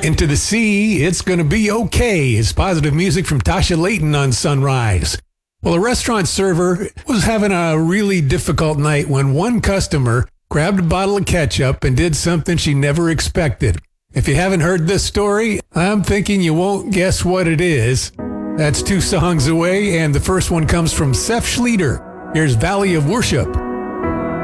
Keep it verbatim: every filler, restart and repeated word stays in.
Into the Sea, It's Gonna Be Okay is positive music from Tasha Layton on Sunrise. Well, a restaurant server was having a really difficult night when one customer grabbed a bottle of ketchup and did something she never expected. If you haven't heard this story, I'm thinking you won't guess what it is. That's two songs away, and the first one comes from Seth Schleter. Here's Valley of Worship.